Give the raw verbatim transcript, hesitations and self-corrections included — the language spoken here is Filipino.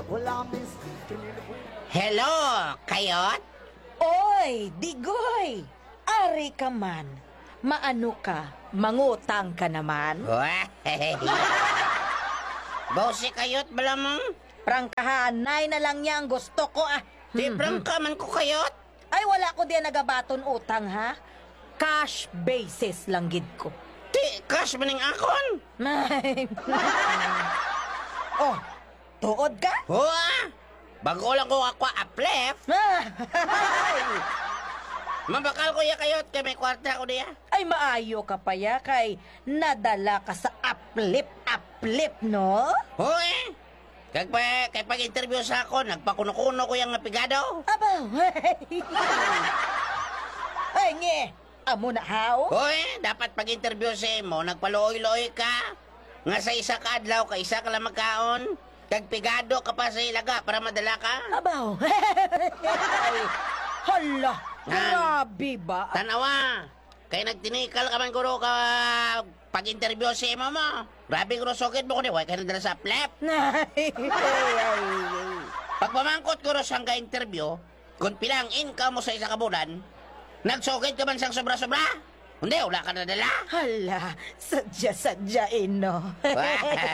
Hello, kayot? Oy, Digoy! Ari ka man. Maano ka? Mangutang ka naman? Bose kayot balamang? Prangkahanay na lang niya ang gusto ko ah. Di prangka man ko kayot? Ay wala ko diyan nagabaton utang ha. Cash basis lang gid ko. Di, cash maning akon? Nay. Oh, tuod ka? Hoa! Bago lang ko ako aplef. Ay, Mabakal ko ya kayot kay may kwarta ko diya. ay maayo ka pa ya kay nadala ka sa aplip-aplip, no? Hoy! Kag pa, kay pag-interview sa ako, nagpakuno-kuno ko yung apigado. Aba, ay nge, amo na how? Hoy, dapat pag-interview sa mo, nagpaluoy-luoy ka. Nga sa isa ka adlaw, ka isa ka lang magkaon. Kag pigado ka pa sa ilaga para madala ka. Abaw. Ay, hala, grabe ba? Tanawa, kay nagtinikal ka man guro ka pag-interview sa imo mo. Grabe guro sokit mo ko ni, way ka nagdala sa plep. Ay, ay, ay. Pag pamangkot guro siyang ka-interview, kung pilang income mo sa isa ka bulan, nagsokit ka man siyang sobra-sobra? Hindi, wala ka nadala. Hala, sadya-sadyain, no?